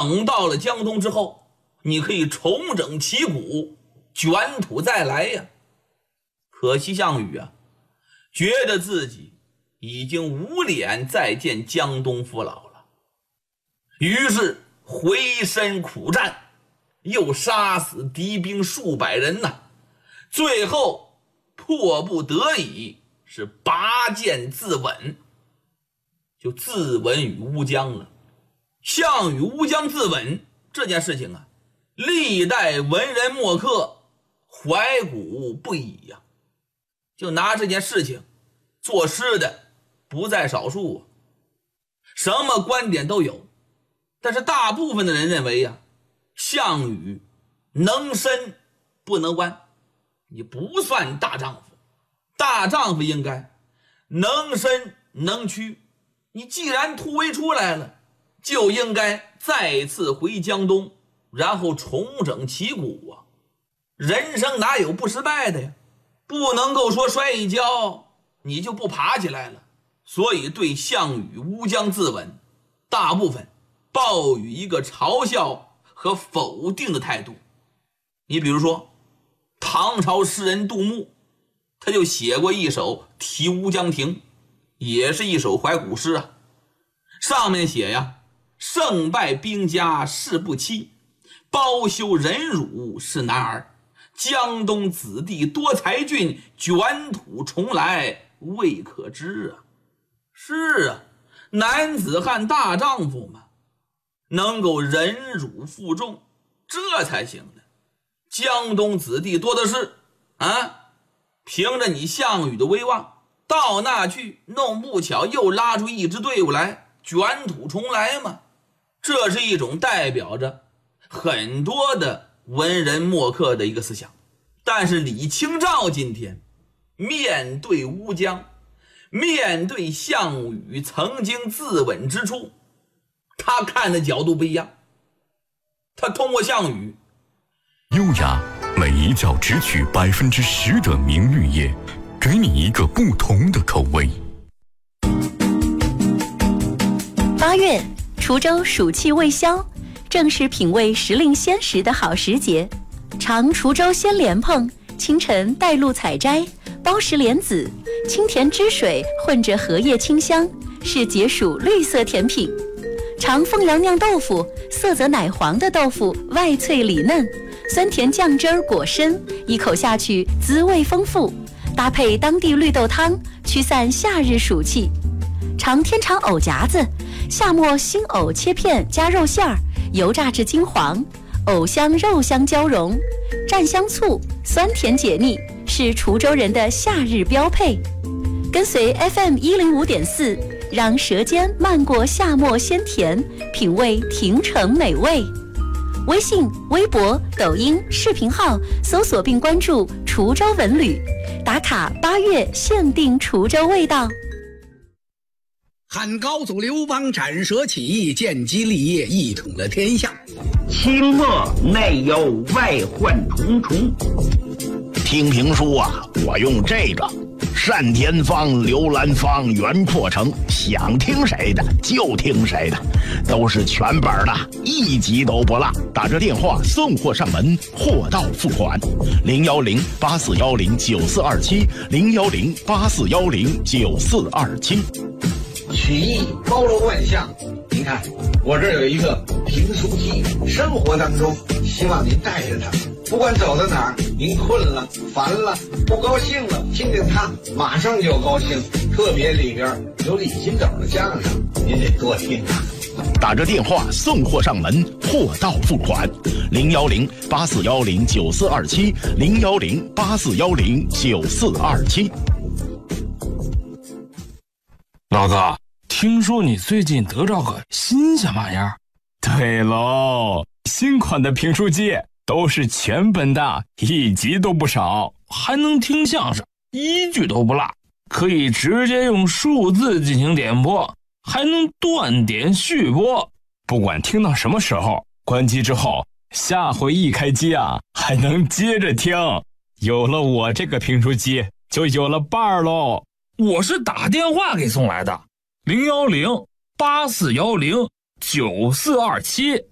等到了江东之后，你可以重整旗鼓，卷土再来呀。可惜项羽啊，觉得自己已经无脸再见江东父老了，于是回身苦战，又杀死敌兵数百人呐，最后迫不得已是拔剑自刎，就自刎于乌江了。项羽乌江自刎这件事情啊，历代文人墨客怀古不已呀，就拿这件事情作诗的不在少数啊，什么观点都有。但是大部分的人认为呀，项羽能伸不能弯，你不算大丈夫，大丈夫应该能伸能屈，你既然突围出来了，就应该再次回江东，然后重整旗鼓啊！人生哪有不失败的呀？不能够说摔一跤你就不爬起来了。所以对项羽乌江自刎，大部分抱有一个嘲笑和否定的态度。你比如说唐朝诗人杜牧，他就写过一首《题乌江亭》，也是一首怀古诗啊。上面写呀，胜败兵家事不期，包羞忍辱是男儿，江东子弟多才俊，卷土重来未可知啊。是啊，男子汉大丈夫嘛，能够忍辱负重，这才行的。江东子弟多的是啊，凭着你项羽的威望，到那去弄不巧又拉出一支队伍来，卷土重来嘛。这是一种代表着很多的文人墨客的一个思想。但是李清照今天面对乌江，面对项羽曾经自刎之处，他看的角度不一样。他通过项羽优雅，每一觉只取10%的明绿叶，给你一个不同的口味。 8月，滁州暑气未消，正是品味时令鲜食的好时节。尝滁州鲜莲蓬，清晨带露采摘，包实莲子，清甜汁水混着荷叶清香，是解暑绿色甜品。尝凤阳酿豆腐，色泽奶黄的豆腐外脆里嫩，酸甜酱汁果深，一口下去滋味丰富，搭配当地绿豆汤，驱散夏日暑气。尝天长藕夹子，夏末新藕切片加肉馅儿，油炸至金黄，藕香肉香交融，蘸香醋，酸甜解腻，是滁州人的夏日标配。跟随 FM105.4，让舌尖漫过夏末鲜甜，品味亭城美味。微信、微博、抖音视频号搜索并关注滁州文旅，打卡8月限定滁州味道。 汉高祖刘邦斩蛇起义，建基立业，一统了天下。 清末内忧外患重重。听评书啊，我用这个单田芳、刘兰芳、袁阔成，想听谁的就听谁的，都是全本的，一集都不落。打着电话送货上门，货到付款。010-8410-9427，010-8410-9427。 曲艺包罗万象，您看我这儿有一个评书机，生活当中希望您带着它，不管走到哪儿，您困了、烦了、不高兴了，听听它马上就高兴。特别里边有李金斗的相声，您得多听啊。 打着电话送货上门，货到付款。010-8410-9427，010-8410-9427。 老子听说你最近得着个新鲜玩意儿？ 对喽，新款的评书机都是全本的，一集都不少， 还能听相声，一句都不落，可以直接用数字进行点播，还能断点续播， 不管听到什么时候，关机之后下回一开机啊，还能接着听。有了我这个评书机，就有了伴儿喽。 我是打电话给送来的，010-8410-9427。